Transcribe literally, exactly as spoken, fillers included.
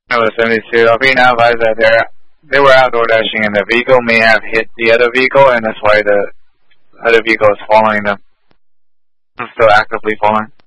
Number seventy-two, I'll be now advised that they're, they were outdoor dashing and the vehicle may have hit the other vehicle and that's why the other vehicle is following them. It's still actively following.